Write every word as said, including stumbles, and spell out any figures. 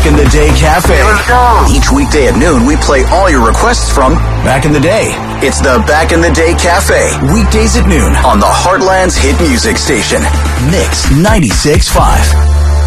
in the Day Cafe. Let's go. Each weekday at noon, we play all your requests from back in the day. It's the Back in the Day Cafe. Weekdays at noon on the Heartland's hit music station, Mix ninety-six point five.